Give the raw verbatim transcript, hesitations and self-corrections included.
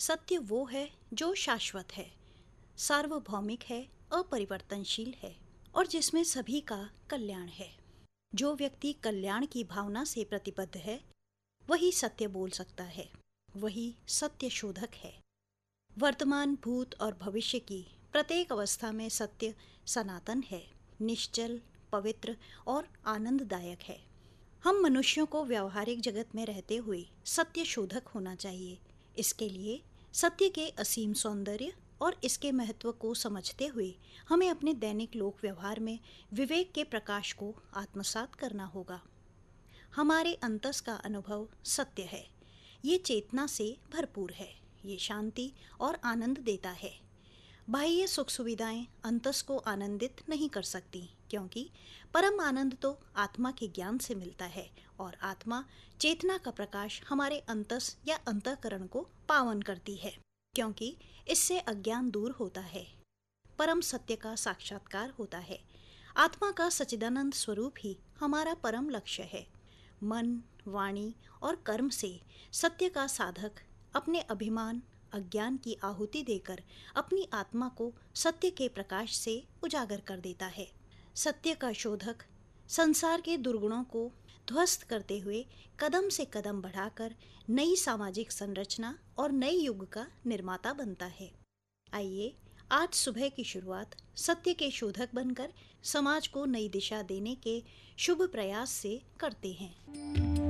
सत्य वो है जो शाश्वत है, सार्वभौमिक है, अपरिवर्तनशील है और जिसमें सभी का कल्याण है। जो व्यक्ति कल्याण की भावना से प्रतिबद्ध है वही सत्य बोल सकता है, वही सत्य शोधक है। वर्तमान, भूत और भविष्य की प्रत्येक अवस्था में सत्य सनातन है, निश्चल, पवित्र और आनंददायक है। हम मनुष्यों को व्यवहारिक जगत में रहते हुए सत्य शोधक होना चाहिए। इसके लिए सत्य के असीम सौंदर्य और इसके महत्व को समझते हुए हमें अपने दैनिक लोक व्यवहार में विवेक के प्रकाश को आत्मसात करना होगा। हमारे अंतस का अनुभव सत्य है। ये चेतना से भरपूर है, ये शांति और आनंद देता है। बाह्य सुख सुविधाएं अंतस को आनंदित नहीं कर सकती, क्योंकि परम आनंद तो आत्मा के ज्ञान से मिलता है और आत्मा, चेतना का प्रकाश हमारे अंतस या अंतःकरण को पावन करती है, क्योंकि इससे अज्ञान दूर होता है, परम सत्य का साक्षात्कार होता है। आत्मा का सच्चिदानंद स्वरूप ही हमारा परम लक्ष्य है। मन, वाणी और कर्म से सत्य का साधक अपने अभिमान, अज्ञान की आहुति देकर अपनी आत्मा को सत्य के प्रकाश से उजागर कर देता है। सत्य का शोधक संसार के दुर्गुणों को ध्वस्त करते हुए कदम से कदम बढ़ाकर नई सामाजिक संरचना और नए युग का निर्माता बनता है। आइए आज सुबह की शुरुआत सत्य के शोधक बनकर समाज को नई दिशा देने के शुभ प्रयास से करते हैं।